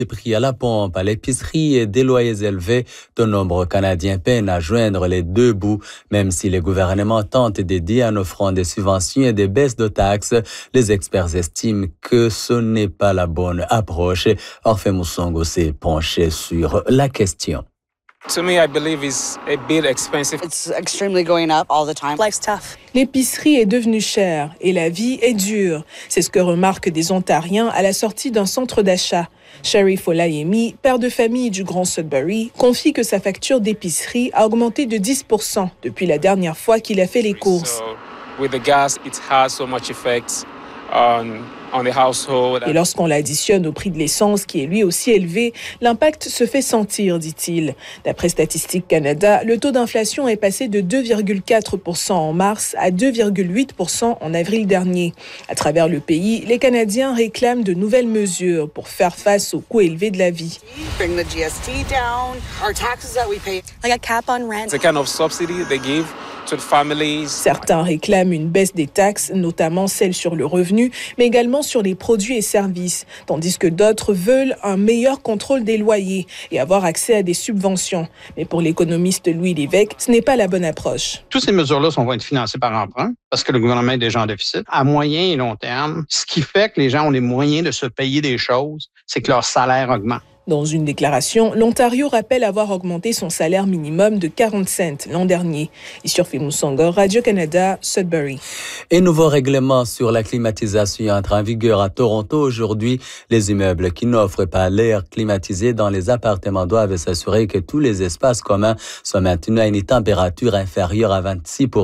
Des prix à la pompe, à l'épicerie et des loyers élevés, de nombreux Canadiens peinent à joindre les deux bouts. Même si les gouvernements tentent d'aider en offrant des subventions et des baisses de taxes, les experts estiment que ce n'est pas la bonne approche. Orphée Moussongo s'est penché sur la question. To me, I believe it's a bit expensive. It's extremely going up all the time. Life's tough. L'épicerie est devenue chère et la vie est dure. C'est ce que remarquent des Ontariens à la sortie d'un centre d'achat. Sharif Olayemi, père de famille du Grand Sudbury, confie que sa facture d'épicerie a augmenté de 10% depuis la dernière fois qu'il a fait les courses. So, with the gas, it has so much effect on the household. Et lorsqu'on l'additionne au prix de l'essence, qui est lui aussi élevé, l'impact se fait sentir, dit-il. D'après Statistique Canada, le taux d'inflation est passé de 2,4% en mars à 2,8% en avril dernier. À travers le pays, les Canadiens réclament de nouvelles mesures pour faire face aux coûts élevés de la vie. Bring the GST down, our taxes that we pay. Like a cap on rent. The kind of subsidy they give to the families. Certains réclament une baisse des taxes, notamment celles sur le revenu, mais également sur les produits et services, tandis que d'autres veulent un meilleur contrôle des loyers et avoir accès à des subventions. Mais pour l'économiste Louis Lévesque, ce n'est pas la bonne approche. Toutes ces mesures-là vont être financées par emprunt parce que le gouvernement est déjà en déficit. À moyen et long terme, ce qui fait que les gens ont les moyens de se payer des choses, c'est que leur salaire augmente. Dans une déclaration, l'Ontario rappelle avoir augmenté son salaire minimum de 40 cents l'an dernier. Issurfi Moussongo, Radio-Canada, Sudbury. Et nouveau règlement sur la climatisation entre en vigueur à Toronto aujourd'hui. Les immeubles qui n'offrent pas l'air climatisé dans les appartements doivent s'assurer que tous les espaces communs soient maintenus à une température inférieure à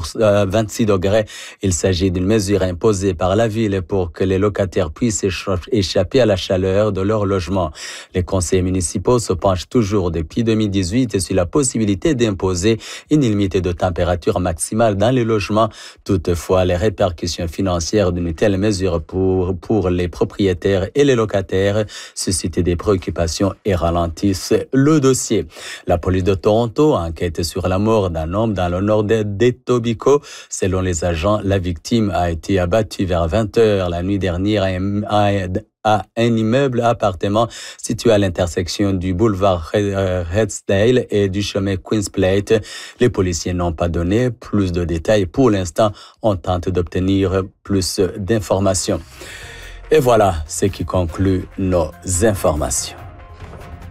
26 degrés. Il s'agit d'une mesure imposée par la ville pour que les locataires puissent échapper à la chaleur de leur logement. Les conseils municipaux se penchent toujours depuis 2018 sur la possibilité d'imposer une limite de température maximale dans les logements. Toutefois, les répercussions financières d'une telle mesure pour les propriétaires et les locataires suscitent des préoccupations et ralentissent le dossier. La police de Toronto enquête sur la mort d'un homme dans le nord d'Etobicoke. Selon les agents, la victime a été abattue vers 20h la nuit dernière à un immeuble appartement situé à l'intersection du boulevard Redesdale et du chemin Queen's Plate. Les policiers n'ont pas donné plus de détails. Pour l'instant, on tente d'obtenir plus d'informations. Et voilà ce qui conclut nos informations.